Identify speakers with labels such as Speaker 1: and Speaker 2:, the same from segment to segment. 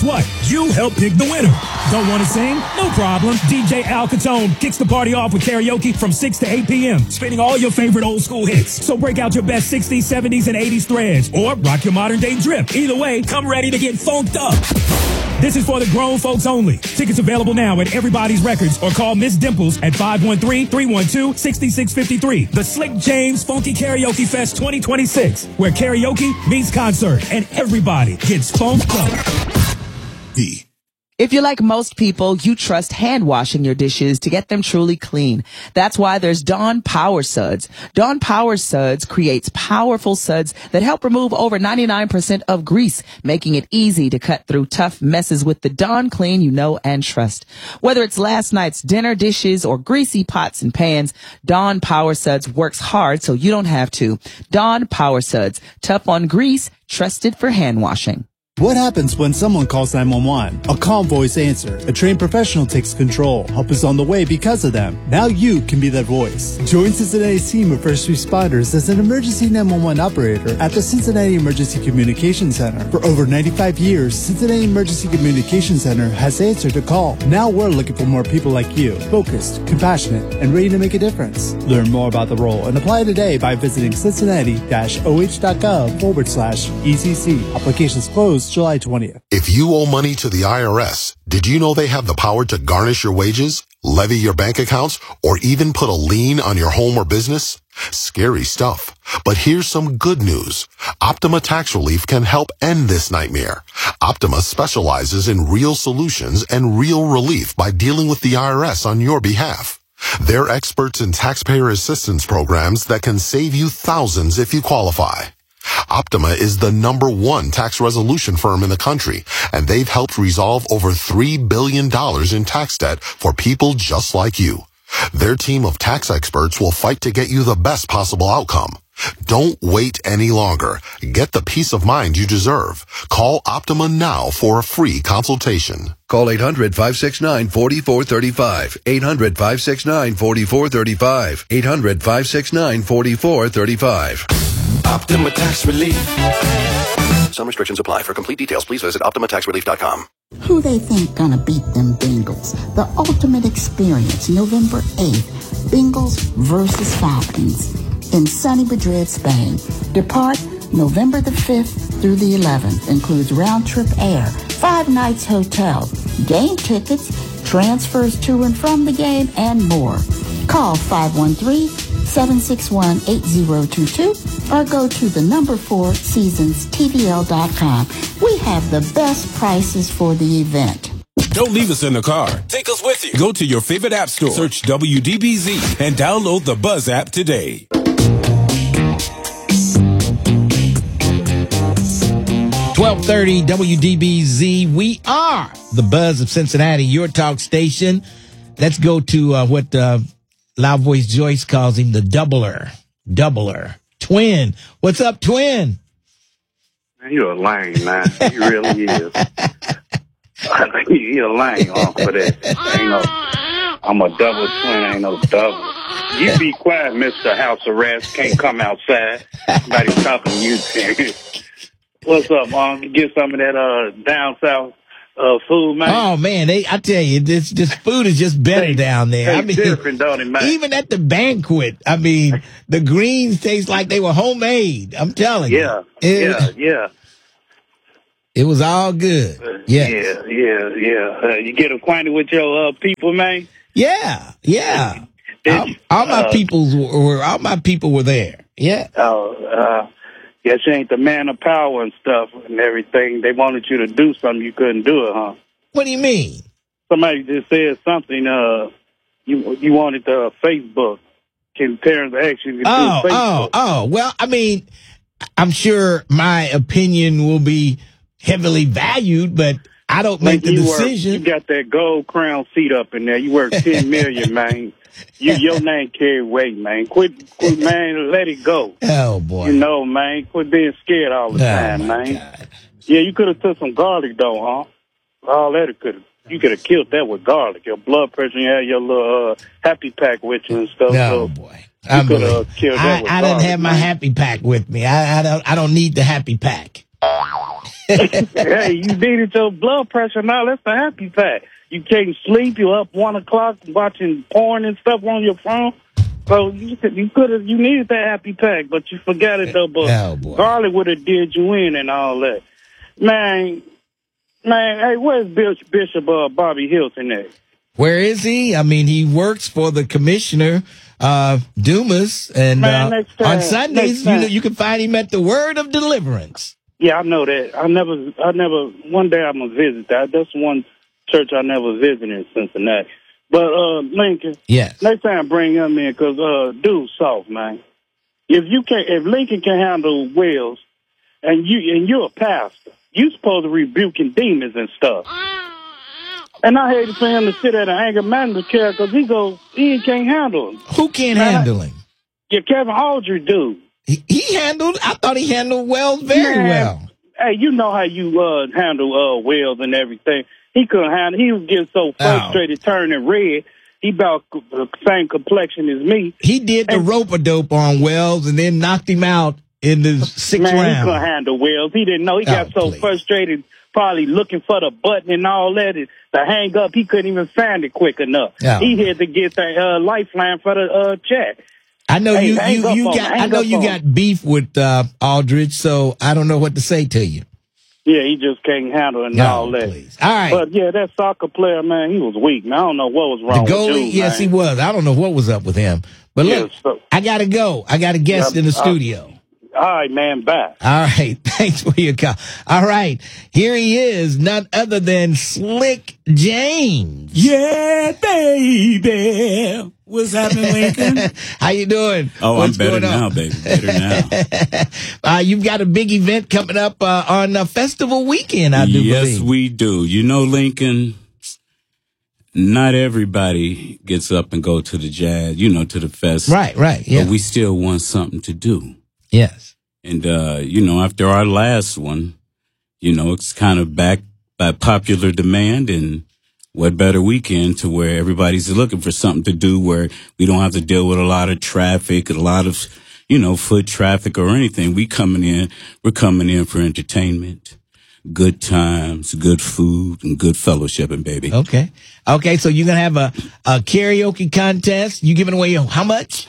Speaker 1: what? You help pick the winner. Don't want to sing? No problem. DJ Al Catone kicks the party off with karaoke from 6 to 8 p.m., spinning all your favorite old school hits. So break out your best 60s, 70s, and 80s threads, or rock your modern day drip. Either way, come ready to get funked up. This is for the grown folks only. Tickets available now at Everybody's Records or call Miss Dimples at 513-312-6653. The Slick James Funky Karaoke Fest 2026, where karaoke meets concert and everybody gets funked up.
Speaker 2: If you're like most people, you trust hand washing your dishes to get them truly clean. That's why there's Dawn Power Suds. Dawn Power Suds creates powerful suds that help remove over 99% of grease, making it easy to cut through tough messes with the Dawn Clean you know and trust. Whether it's last night's dinner dishes or greasy pots and pans, Dawn Power Suds works hard so you don't have to. Dawn Power Suds, tough on grease, trusted for hand washing.
Speaker 3: What happens when someone calls 911? A calm voice answers. A trained professional takes control. Help is on the way because of them. Now you can be that voice. Join Cincinnati's team of first responders as an emergency 911 operator at the Cincinnati Emergency Communication Center. For over 95 years, Cincinnati Emergency Communication Center has answered a call. Now we're looking for more people like you, focused, compassionate, and ready to make a difference. Learn more about the role and apply today by visiting cincinnati-oh.gov/ECC. Applications closed July 20th.
Speaker 4: If you owe money to the IRS, did you know they have the power to garnish your wages, levy your bank accounts, or even put a lien on your home or business? Scary stuff. But here's some good news. Optima Tax Relief can help end this nightmare. Optima specializes in real solutions and real relief by dealing with the IRS on your behalf. They're experts in taxpayer assistance programs that can save you thousands if you qualify. Optima is the #1 tax resolution firm in the country, and they've helped resolve over $3 billion in tax debt for people just like you. Their team of tax experts will fight to get you the best possible outcome. Don't wait any longer. Get the peace of mind you deserve. Call Optima now for a free consultation.
Speaker 5: Call 800-569-4435. 800-569-4435. 800-569-4435.
Speaker 6: Optima Tax Relief. Some restrictions apply. For complete details, please visit OptimaTaxRelief.com.
Speaker 7: Who they think gonna beat them Bengals? The ultimate experience, November 8th. Bengals versus Falcons in sunny Madrid, Spain. Depart November the 5th through the 11th. Includes round-trip air, 5 nights hotel, game tickets, transfers to and from the game, and more. Call 513-761-8022 or go to the #4seasonstvl.com. We have the best prices for the event.
Speaker 8: Don't leave us in the car. Take us with you. Go to your favorite app store, search WDBZ, and download the Buzz app today.
Speaker 9: .30 WDBZ. We are the Buzz of Cincinnati, your talk station. Let's go to what Loud Voice Joyce calls him, the doubler. Twin. What's up, Twin?
Speaker 10: You're a lame, man. You really is. You're a lame for that. I'm a double twin, ain't no double. You be quiet, Mr. House Arrest. Can't come outside. Somebody's talking to you. What's up, Mom? You get some of that down south food, man?
Speaker 9: Oh, man, I tell you, this food is just better down there. I mean,
Speaker 10: different, don't it, man?
Speaker 9: Even at the banquet, I mean, the greens taste like they were homemade. I'm telling you.
Speaker 10: Yeah.
Speaker 9: It was all good.
Speaker 10: Yeah. You get acquainted with your people, man?
Speaker 9: Yeah. All my people were there. Yeah.
Speaker 10: Guess you ain't the man of power and stuff and everything. They wanted you to do something, you couldn't do it, huh?
Speaker 9: What do you mean?
Speaker 10: Somebody just said something. You wanted Facebook. Can parents actually do Facebook?
Speaker 9: Well, I mean, I'm sure my opinion will be heavily valued, but I don't make the decision.
Speaker 10: You got that gold crown seat up in there. You work $10 million, man. Your name carry weight, man. Quit, man. Let it go.
Speaker 9: Oh boy.
Speaker 10: You know, man. Quit being scared all the time, man. God. Yeah, you could have took some garlic though, huh? All that you could have killed that with garlic. Your blood pressure, you had your little happy pack with you and stuff.
Speaker 9: Oh boy.
Speaker 10: You could have killed that with garlic.
Speaker 9: I didn't have my happy pack with me. I don't need the happy pack.
Speaker 10: Hey, you needed your blood pressure now. That's the happy pack. You can't sleep. You're up 1 o'clock watching porn and stuff on your phone. So you needed that happy pack, but you forgot it though. But Garlic would have did you in and all that. Man, hey, where's Bishop Bobby Hilton at?
Speaker 9: Where is he? I mean, he works for the commissioner, Dumas, and
Speaker 10: Man,
Speaker 9: on Sundays, you can find him at the Word of Deliverance.
Speaker 10: Yeah, I know that. I never. One day I'm gonna visit that. That's one church I never visited in Cincinnati. But Lincoln,
Speaker 9: yes.
Speaker 10: Next time bring him in because dude's soft, man. If Lincoln can handle Wells, and you're a pastor, you supposed to rebuking demons and stuff. And I hated for him to sit at an anger management chair because he can't handle him.
Speaker 9: Who can't handle him?
Speaker 10: Yeah, Kevin Aldridge dude.
Speaker 9: I thought he handled Wells very well.
Speaker 10: Hey, you know how you handle Wells and everything. He couldn't handle. He was getting so frustrated, turning red. He about the same complexion as me.
Speaker 9: He did the rope-a-dope on Wells and then knocked him out in the 6th round.
Speaker 10: He couldn't handle Wells. He didn't know. He got so frustrated, probably looking for the button and all that to hang up. He couldn't even find it quick enough. Oh. He had to get the lifeline for the chat.
Speaker 9: I know you got beef with Aldridge, so I don't know what to say to you.
Speaker 10: Yeah, he just can't handle it and all that.
Speaker 9: Please. All right.
Speaker 10: But yeah, that soccer player, man, he was weak, man. I don't know what was wrong
Speaker 9: with him. The goalie, yes, he was. I don't know what was up with him. But look, I got to go. I got a guest in the studio.
Speaker 10: All right, man, bye.
Speaker 9: All right, thanks for your call. All right, here he is, none other than Slick James.
Speaker 5: Yeah, baby. What's happening, Lincoln?
Speaker 9: How you doing?
Speaker 5: Oh, I'm better now, baby. Better now.
Speaker 9: You've got a big event coming up on Festival Weekend, I do believe.
Speaker 5: Yes, we do. You know, Lincoln, not everybody gets up and go to the jazz, to the fest.
Speaker 9: Right, yeah.
Speaker 5: But we still want something to do.
Speaker 9: Yes.
Speaker 5: And, after our last one, it's kind of back by popular demand, and what better weekend to where everybody's looking for something to do where we don't have to deal with a lot of traffic, a lot of, foot traffic or anything. We're coming in for entertainment, good times, good food, and good fellowshipping, baby.
Speaker 9: Okay. So you're going to have a karaoke contest. You giving away how much?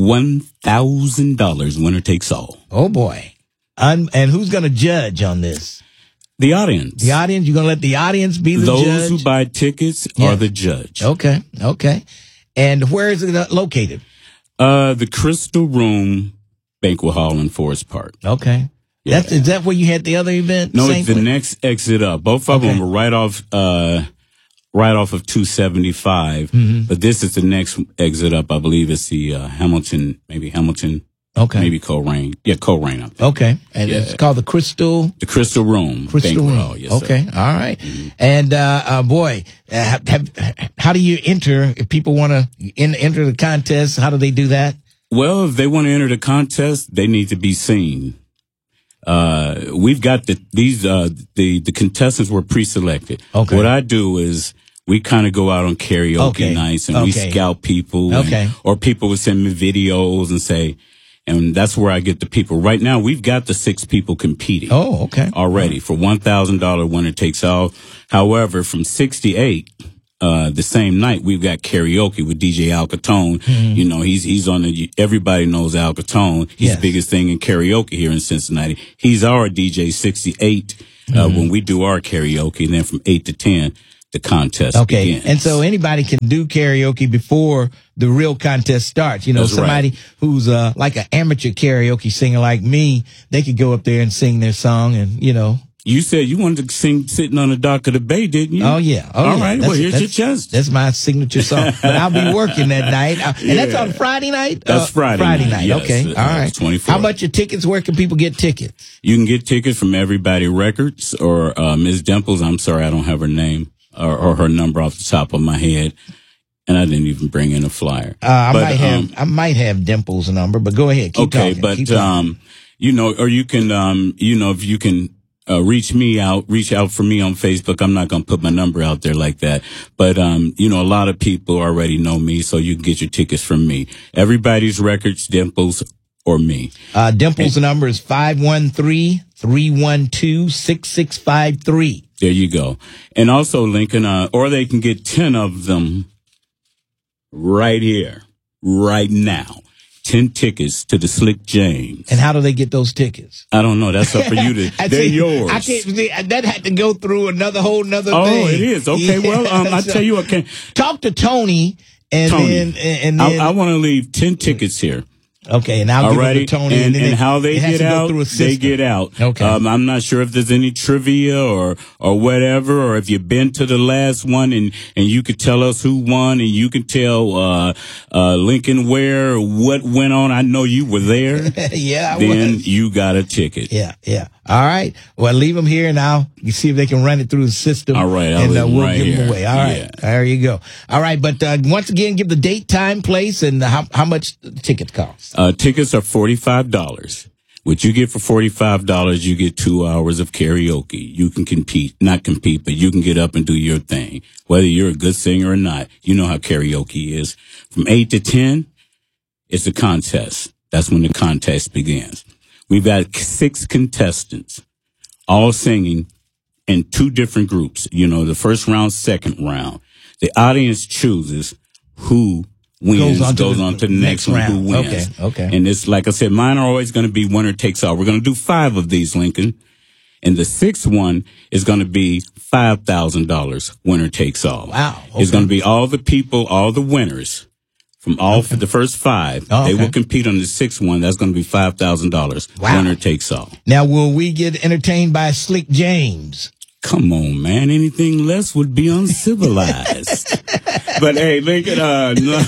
Speaker 5: $1,000, winner takes all.
Speaker 9: Oh boy. And who's going to judge on this?
Speaker 5: The audience.
Speaker 9: The audience? You're going to let the audience be the judge?
Speaker 5: Those who buy tickets are the judge.
Speaker 9: Okay. And where is it located?
Speaker 5: The Crystal Room Banquet Hall in Forest Park.
Speaker 9: Okay. Yeah. Is that where you had the other event?
Speaker 5: No, it's the next exit up. Both of them were right off of 275. Mm-hmm. But this is the next exit up. I believe it's the Hamilton. Okay. Maybe Colerain. Yeah, Colerain.
Speaker 9: Okay. And it's called the Crystal
Speaker 5: Room.
Speaker 9: Crystal Room.
Speaker 5: Hall, yes,
Speaker 9: okay.
Speaker 5: Sir.
Speaker 9: All right. Mm-hmm. And how do you enter? If people want to enter the contest, how do they do that?
Speaker 5: Well, if they want to enter the contest, they need to be seen. We've got the contestants were pre-selected. Okay. What I do is we kind of go out on karaoke nights and we scout people. Or people would send me videos and say, and that's where I get the people. Right now, we've got the 6 people competing.
Speaker 9: Oh, okay.
Speaker 5: Already for $1,000 winner takes all. However, from 68, the same night, we've got karaoke with DJ Al Capone. Mm-hmm. He's on everybody knows Al Capone. He's the biggest thing in karaoke here in Cincinnati. He's our DJ 68, when we do our karaoke. And then from 8 to 10, the contest begins.
Speaker 9: And so anybody can do karaoke before the real contest starts.
Speaker 5: That's
Speaker 9: somebody who's like an amateur karaoke singer like me, they could go up there and sing their song and,
Speaker 5: You said you wanted to sing Sitting on the Dock of the Bay, didn't you?
Speaker 9: Oh, yeah.
Speaker 5: All right. Well, here's your chance.
Speaker 9: That's my signature song. But I'll be working that night. And that's on Friday night?
Speaker 5: That's Friday night. Yes,
Speaker 9: okay. All right.
Speaker 5: 24.
Speaker 9: How much are tickets? Where can people get tickets?
Speaker 5: You can get tickets from Everybody Records or Ms. Dimples. I'm sorry, I don't have her name or her number off the top of my head. And I didn't even bring in a flyer.
Speaker 9: I might have Dimples' number, but go ahead. Keep talking.
Speaker 5: Or you can, if you can, reach out for me on Facebook. I'm not going to put my number out there like that. But, a lot of people already know me, so you can get your tickets from me. Everybody's Records, Dimples, or me.
Speaker 9: Dimple's number is 513-312-6653.
Speaker 5: There you go. And also, Lincoln, or they can get 10 of them right here, right now. 10 tickets to the Slick James.
Speaker 9: And how do they get those tickets?
Speaker 5: I don't know. That's up for you to. They're yours.
Speaker 9: I can't see. That had to go through another thing.
Speaker 5: Oh, it is. Okay. Yeah. Well, I'll tell you what.
Speaker 9: Talk to Tony, and then
Speaker 5: I want to leave 10 tickets here.
Speaker 9: Okay, and I'll give them to Tony.
Speaker 5: And how they get out, they get out.
Speaker 9: Okay.
Speaker 5: I'm not sure if there's any trivia or whatever, or if you've been to the last one and you could tell us who won, and you can tell Lincoln Ware what went on. I know you were there.
Speaker 9: Yeah, I
Speaker 5: then
Speaker 9: was.
Speaker 5: You got a ticket.
Speaker 9: Yeah. All right. Well, leave them here, and I'll see if they can run it through the system.
Speaker 5: All right.
Speaker 9: And we'll
Speaker 5: right
Speaker 9: give
Speaker 5: here.
Speaker 9: them away. All right.
Speaker 5: Yeah.
Speaker 9: There you go. All right. But once again, give the date, time, place, and how much the tickets cost.
Speaker 5: Tickets are $45. What you get for $45, you get 2 hours of karaoke. You can not compete, but you can get up and do your thing. Whether you're a good singer or not, you know how karaoke is. From 8 to 10, it's a contest. That's when the contest begins. We've got 6 contestants, all singing in 2 different groups. You know, the first round, second round. The audience chooses who wins, goes on to the next round. Who wins.
Speaker 9: Okay.
Speaker 5: And it's, like I said, mine are always going to be winner takes all. We're going to do 5 of these, Lincoln. And the 6th one is going to be $5,000 winner takes all.
Speaker 9: Wow. Okay.
Speaker 5: It's going to be all the people, all the winners from all for the first 5. They will compete on the 6th one. That's going to be $5,000.
Speaker 9: Wow.
Speaker 5: Winner takes all.
Speaker 9: Now, will we get entertained by Slick James?
Speaker 5: Come on, man. Anything less would be uncivilized. But hey, Lincoln, no.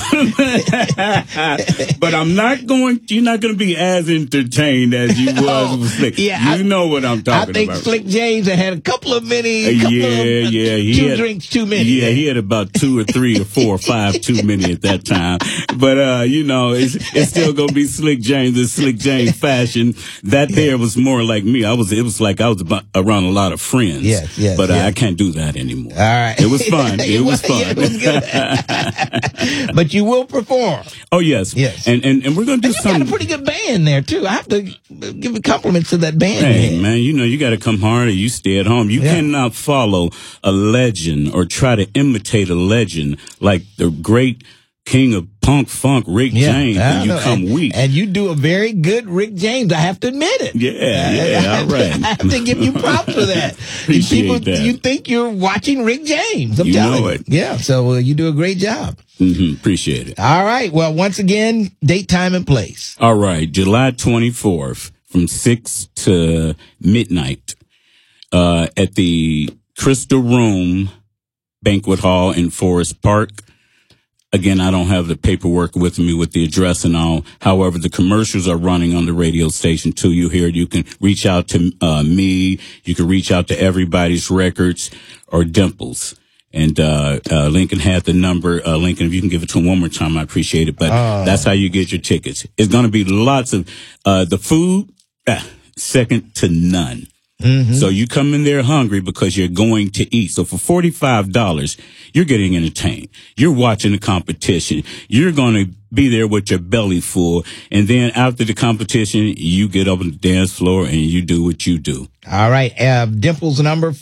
Speaker 5: But you're not going to be as entertained as you was with Slick.
Speaker 9: Yeah,
Speaker 5: you know what I'm talking about.
Speaker 9: I think Slick James had a couple of
Speaker 5: he
Speaker 9: 2 drinks too many.
Speaker 5: Yeah, he had about 2 or 3 or 4 or 5 too many at that time. But, it's still going to be Slick James in Slick James fashion. That there was more like me. It was like I was around a lot of friends.
Speaker 9: Yes.
Speaker 5: But I can't do that anymore.
Speaker 9: All right.
Speaker 5: It was fun. It was fun.
Speaker 9: Yeah, it was good. But you will perform.
Speaker 5: Oh, yes. And we're going to do something.
Speaker 9: You got a pretty good band there, too. I have to give compliments to that band.
Speaker 5: Hey, man, you got to come hard or you stay at home. You cannot follow a legend or try to imitate a legend like the great king of punk funk, Rick James, and you come weak.
Speaker 9: And you do a very good Rick James. I have to admit it.
Speaker 5: Yeah, all right.
Speaker 9: I have to give you props for that.
Speaker 5: Appreciate that.
Speaker 9: You think you're watching Rick James. I'm telling you.
Speaker 5: It.
Speaker 9: Yeah, so you do a great job.
Speaker 5: Appreciate it.
Speaker 9: All right. Well, once again, date, time, and place.
Speaker 5: All right. July 24th from 6 to midnight at the Crystal Room Banquet Hall in Forest Park. Again, I don't have the paperwork with me with the address and all. However, the commercials are running on the radio station too. You hear it. You can reach out to me. You can reach out to Everybody's Records or Dimples. And Lincoln had the number. Lincoln, if you can give it to him one more time, I appreciate it. But that's how you get your tickets. It's going to be lots of the food, second to none. So you come in there hungry because you're going to eat. So for $45, you're getting entertained. You're watching the competition. You're going to be there with your belly full. And then after the competition, you get up on the dance floor and you do what you do.
Speaker 9: All right. Dimple's number,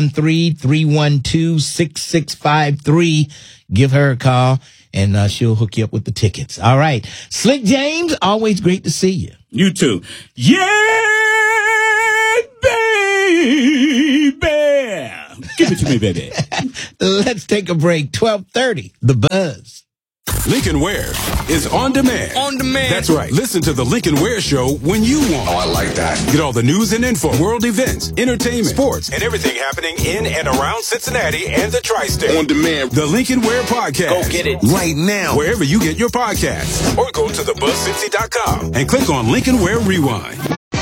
Speaker 9: 513-312-6653. Give her a call and she'll hook you up with the tickets. All right. Slick James, always great to see you.
Speaker 5: You too. Yeah! Baby, give it to me, baby.
Speaker 9: Let's take a break. 12:30, The Buzz.
Speaker 8: Lincoln Ware is on demand.
Speaker 11: On demand.
Speaker 8: That's right. Listen to the Lincoln Ware Show when you want.
Speaker 11: Oh, I like that.
Speaker 8: Get all the news and info, world events, entertainment, sports, and everything happening in and around Cincinnati and the Tri-State.
Speaker 11: On demand.
Speaker 8: The Lincoln Ware Podcast.
Speaker 11: Go get it right now.
Speaker 8: Wherever you get your podcasts. Or go to thebuzzcincy.com and click on Lincoln Ware Rewind.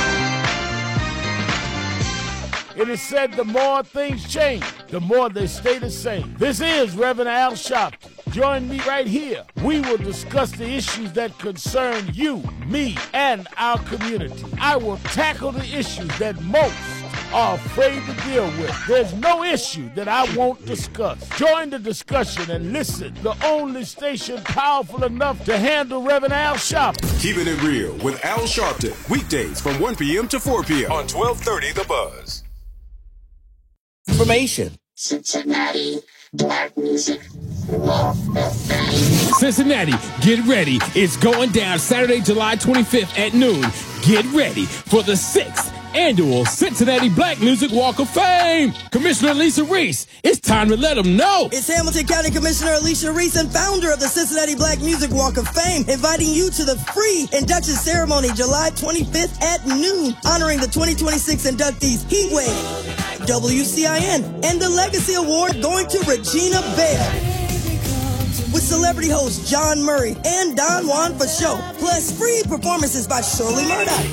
Speaker 12: It is said the more things change, the more they stay the same. This is Reverend Al Sharpton. Join me right here. We will discuss the issues that concern you, me, and our community. I will tackle the issues that most are afraid to deal with. There's no issue that I won't discuss. Join the discussion and listen. The only station powerful enough to handle Reverend Al Sharpton.
Speaker 8: Keeping it real with Al Sharpton. Weekdays from 1 p.m. to 4 p.m. on 1230 The Buzz.
Speaker 9: Information.
Speaker 13: Cincinnati Black Music Walk of Fame.
Speaker 14: Cincinnati, get ready. It's going down Saturday, July 25th at noon. Get ready for the 6th annual Cincinnati Black Music Walk of Fame. Commissioner Alicia Reese, it's time to let them know.
Speaker 15: It's Hamilton County Commissioner Alicia Reese and founder of the Cincinnati Black Music Walk of Fame, inviting you to the free induction ceremony July 25th at noon, honoring the 2026 inductees Heatwave, WCIN, and the Legacy Award going to Regina Bell. With celebrity hosts John Murray and Don Juan Fasho, plus free performances by Shirley Murdoch,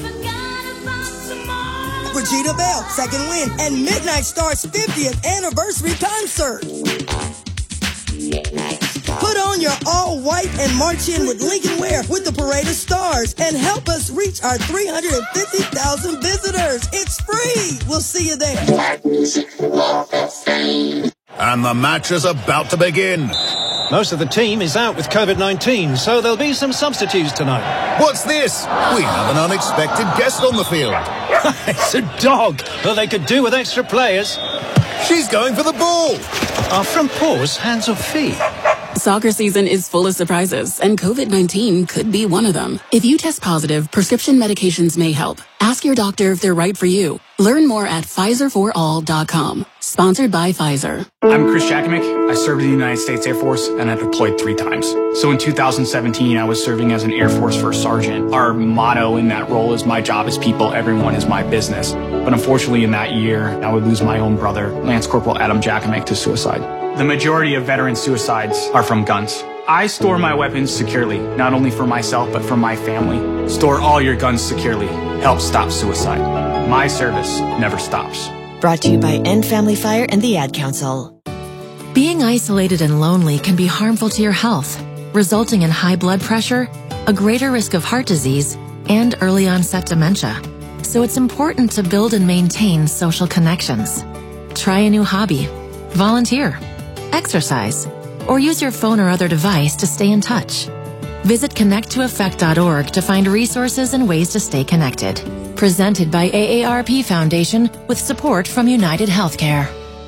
Speaker 15: Regina Bell, Second Wind, and Midnight Star's 50th anniversary concert. Put on your all-white and march in with Lincoln Ware with the Parade of Stars and help us reach our 350,000 visitors. It's free. We'll see you there.
Speaker 13: Black Music Walk of Fame.
Speaker 16: And the match is about to begin.
Speaker 17: Most of the team is out with COVID-19, so there'll be some substitutes tonight.
Speaker 16: What's this? We have an unexpected guest on the field.
Speaker 17: It's a dog. Well, they could do with extra players.
Speaker 16: She's going for the ball.
Speaker 17: Are front paws hands or feet?
Speaker 18: Soccer season is full of surprises, and COVID-19 could be one of them. If you test positive, prescription medications may help. Ask your doctor if they're right for you. Learn more at PfizerForAll.com. Sponsored by Pfizer.
Speaker 19: I'm Chris Jakovic. I served in the United States Air Force, and I deployed 3 times. So in 2017, I was serving as an Air Force First Sergeant. Our motto in that role is, my job is people, everyone is my business. But unfortunately, in that year, I would lose my own brother, Lance Corporal Adam Jakovic, to suicide. The majority of veteran suicides are from guns. I store my weapons securely, not only for myself, but for my family. Store all your guns securely. Help stop suicide. My service never stops.
Speaker 20: Brought to you by End Family Fire and the Ad Council.
Speaker 21: Being isolated and lonely can be harmful to your health, resulting in high blood pressure, a greater risk of heart disease, and early onset dementia. So it's important to build and maintain social connections. Try a new hobby, volunteer, exercise, or use your phone or other device to stay in touch. Visit connecttoeffect.org to find resources and ways to stay connected. Presented by AARP Foundation with support from United Healthcare.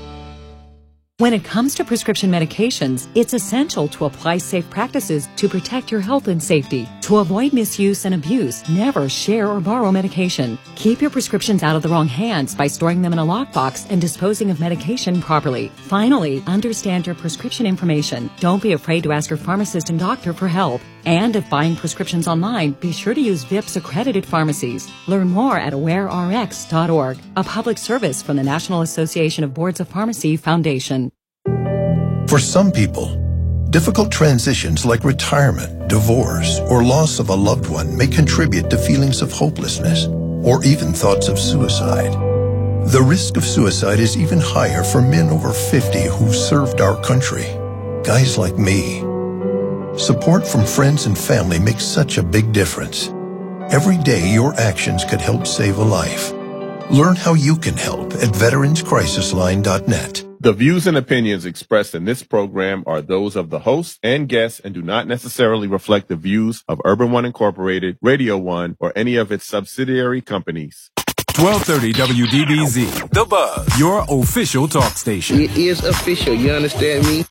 Speaker 22: When it comes to prescription medications, it's essential to apply safe practices to protect your health and safety. To avoid misuse and abuse, never share or borrow medication. Keep your prescriptions out of the wrong hands by storing them in a lockbox and disposing of medication properly. Finally, understand your prescription information. Don't be afraid to ask your pharmacist and doctor for help. And if buying prescriptions online, be sure to use VIPS accredited pharmacies. Learn more at awarerx.org, a public service from the National Association of Boards of Pharmacy Foundation.
Speaker 23: For some people, difficult transitions like retirement, divorce, or loss of a loved one may contribute to feelings of hopelessness or even thoughts of suicide. The risk of suicide is even higher for men over 50 who've served our country, guys like me. Support from friends and family makes such a big difference. Every day, your actions could help save a life. Learn how you can help at veteranscrisisline.net.
Speaker 24: The views and opinions expressed in this program are those of the host and guests and do not necessarily reflect the views of Urban One Incorporated, Radio One, or any of its subsidiary companies.
Speaker 8: 1230 WDBZ, The Buzz, your official talk station.
Speaker 25: It is official, you understand me?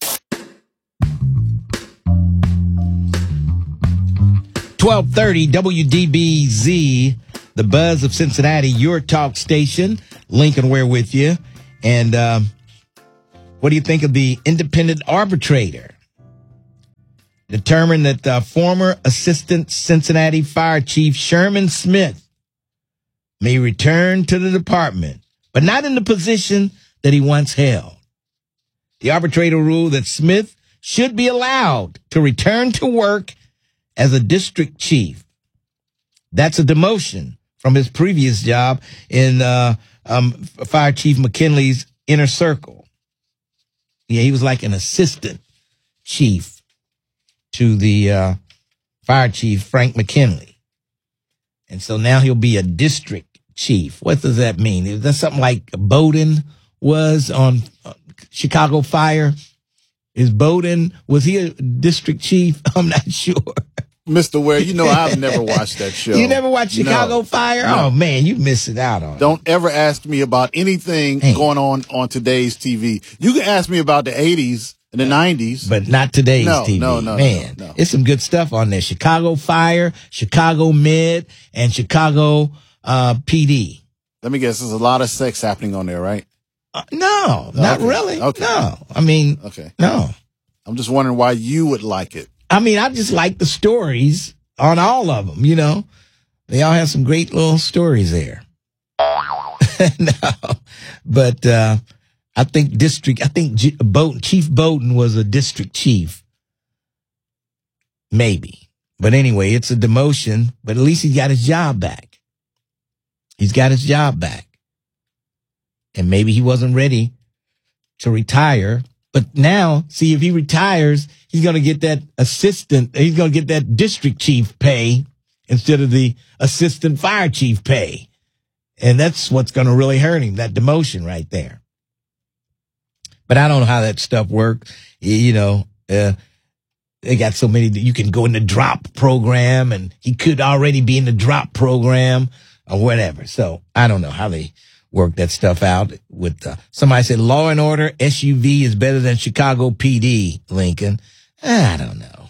Speaker 9: 1230 WDBZ, The Buzz of Cincinnati, your talk station. Lincoln Ware with you. And what do you think of the independent arbitrator? Determined that former Assistant Cincinnati Fire Chief Sherman Smith may return to the department, but not in the position that he once held. The arbitrator ruled that Smith should be allowed to return to work as a district chief. That's a demotion from his previous job in Fire Chief McKinley's inner circle. Yeah, he was like an assistant chief to the Fire Chief Frank McKinley. And so now he'll be a district chief. What does that mean? Is that something like Bowden was on Chicago Fire? Was he a district chief? I'm not sure.
Speaker 1: Mr. Ware, you know I've never watched that show.
Speaker 9: You never watched Chicago Fire? No. Oh, man, you missing out on it.
Speaker 1: Don't ever ask me about anything going on today's TV. You can ask me about the 80s and the 90s.
Speaker 9: But not today's TV. No. Man, it's some good stuff on there. Chicago Fire, Chicago Med, and Chicago PD.
Speaker 1: Let me guess, there's a lot of sex happening on there, right?
Speaker 9: No, not really. Okay. No, I mean, no.
Speaker 1: I'm just wondering why you would like it.
Speaker 9: I mean, I just like the stories on all of them, you know. They all have some great little stories there. But I think Chief Bowden was a district chief. Maybe. But anyway, it's a demotion, but at least he's got his job back. And maybe he wasn't ready to retire. But now, see, if he retires, he's going to get that he's going to get that district chief pay instead of the assistant fire chief pay. And that's what's going to really hurt him, that demotion right there. But I don't know how that stuff works. You know, they got so many that you can go in the drop program, and he could already be in the drop program or whatever. So I don't know how they work that stuff out with, somebody said Law and Order SUV is better than Chicago PD, Lincoln. I don't know.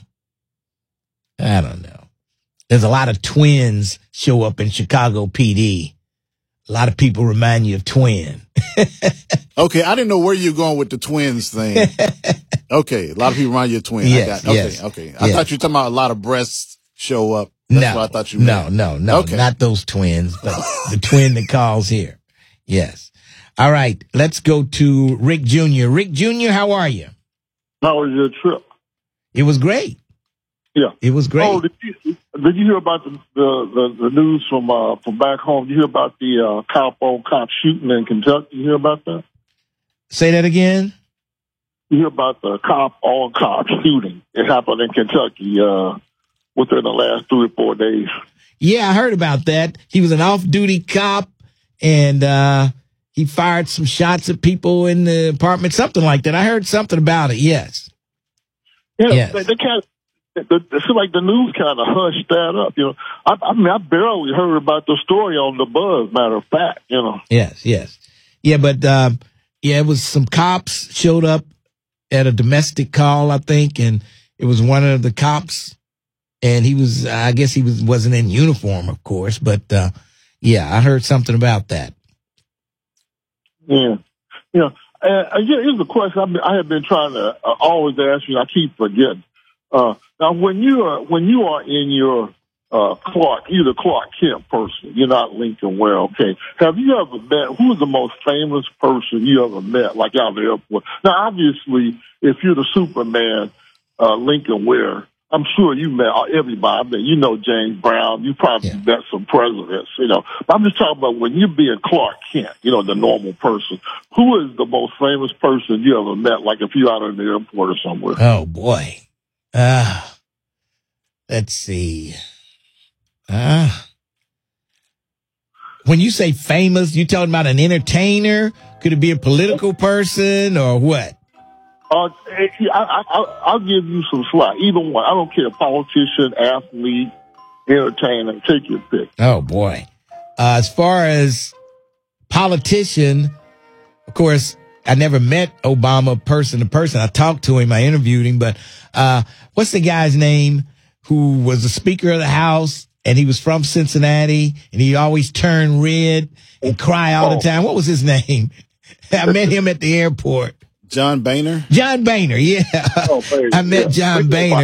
Speaker 9: There's a lot of twins show up in Chicago PD. A lot of people remind you of twin.
Speaker 1: Okay. I didn't know where you're going with the twins thing. Okay. A lot of people remind you of twin.
Speaker 9: Yes,
Speaker 1: Okay. I thought you were talking about a lot of breasts show up. That's what I thought you meant.
Speaker 9: No. Okay. Not those twins, but the twin that calls here. Yes. All right. Let's go to Rick Jr. Rick Jr., how are you?
Speaker 2: How was your trip?
Speaker 9: It was great.
Speaker 2: Yeah.
Speaker 9: It was great.
Speaker 2: Oh, did you hear about the news from back home? Did you hear about the cop shooting in Kentucky? You hear about that?
Speaker 9: Say that again?
Speaker 2: You hear about the cop shooting? It happened in Kentucky within the last 3 or 4 days.
Speaker 9: Yeah, I heard about that. He was an off-duty cop, and he fired some shots at people in the apartment, something like that. I heard something about it, yes.
Speaker 2: Yeah, yes. They kind of, it seemed like the news kind of hushed that up, you know. I mean, I barely heard about the story on the Buzz, matter of fact, you know.
Speaker 9: Yes. Yeah, but, it was some cops showed up at a domestic call, I think, and it was one of the cops, and I guess he wasn't in uniform, of course, but, I heard something about that.
Speaker 2: Yeah. Here's a question I have been trying to always ask you, and I keep forgetting. Now, when you are in your you're the Clark Kent person, you're not Lincoln Ware, okay? Have you ever met, who is the most famous person you ever met, like out of the airport? Now, obviously, if you're the Superman, Lincoln Ware, I'm sure you met everybody. I mean, you know James Brown. You probably met some presidents, you know. But I'm just talking about when you're being Clark Kent, you know, the normal person. Who is the most famous person you ever met, like if you're out in the airport or somewhere?
Speaker 9: Oh, boy. Let's see. When you say famous, you talking about an entertainer? Could it be a political person or what?
Speaker 2: I'll give you some slack. Either one. I don't care. Politician, athlete, entertainer. Take your pick.
Speaker 9: Oh, boy. As far as politician, of course, I never met Obama person to person. I talked to him. I interviewed him. But what's the guy's name who was the Speaker of the House, and he was from Cincinnati, and he always turned red and cry all the time? What was his name? I met him at the airport.
Speaker 1: John Boehner?
Speaker 9: John Boehner, yeah. I met John Boehner.